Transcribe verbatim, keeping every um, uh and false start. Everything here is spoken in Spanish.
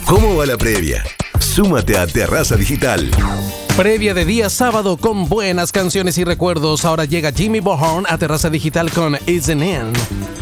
¿Cómo va la previa? Súmate a Terraza Digital. Previa de día sábado con buenas canciones y recuerdos. Ahora llega Jimmy Bohorn a Terraza Digital con Isn't In.